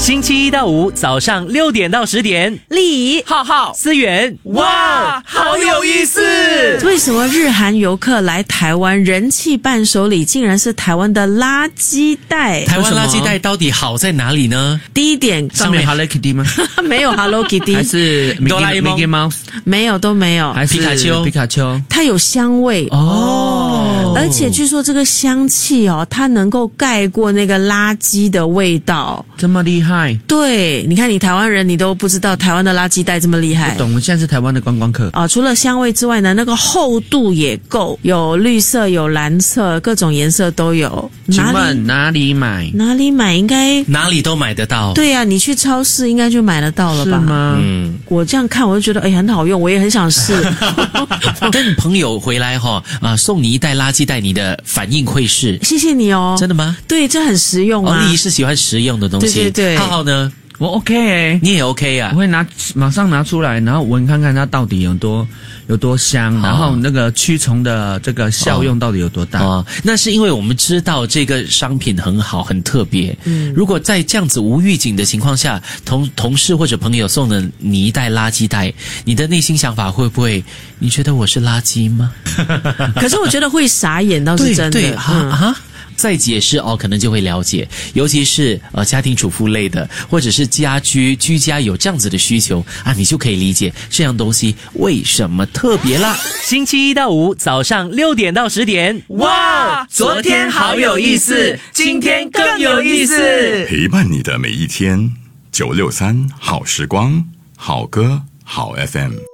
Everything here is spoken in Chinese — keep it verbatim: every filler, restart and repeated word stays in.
星期一到五早上六点到十点， 丽浩浩、思源，哇，好有意思！ 为什么日韩游客来台湾人气伴手礼竟然是台湾的垃圾袋？ 台湾垃圾袋到底好在哪里呢？ 第一点， 上面 Hello Kitty 吗？ 没有 Hello Kitty， 还是哆啦 A 梦 Mickey Mouse？ 没有，都没有， 还是皮卡丘？ 皮卡丘？ 它有香味哦， 而且据说这个香气哦，它能够盖过那个垃圾的味道。 这么厉害？ 对，你看你台湾人，你都不知道台湾的垃圾袋这么厉害。 不懂，我们现在是台湾的观光客啊、呃。除了香味之外呢，那个厚度也够，有绿色，有蓝色，各种颜色都有。 请问哪里买？ 哪里买？应该哪里都买得到。 对啊，你去超市应该就买得到了吧？ 是吗？ 嗯， 我这样看我就觉得哎很好用，我也很想试。 跟朋友回来哈、哦、啊，送你一袋垃圾袋，你的反应会是？ 谢谢你哦。 真的吗？ 对，这很实用啊。 哦，丽仪是喜欢实用的东西。 对对对。 浩浩呢？ 我 OK 欸， 你也 OK 啊？ 我会拿马上拿出来，然后闻看看它到底有多有多香，然后那个驱虫的这个效用到底有多大。 哦，那是因为我们知道这个商品很好，很特别。 嗯， 如果在这样子无预警的情况下，同同事或者朋友送了你一袋垃圾袋，你的内心想法会不会？你觉得我是垃圾吗？ 可是我觉得会傻眼，倒是真的。 对对啊啊！再解释哦，可能就会了解，尤其是呃家庭主妇类的，或者是家居居家有这样子的需求啊，你就可以理解这样东西为什么特别啦。星期一到五早上六点到十点，哇，昨天好有意思，今天更有意思， 陪伴你的每一天。九六三好时光，好歌好 F M。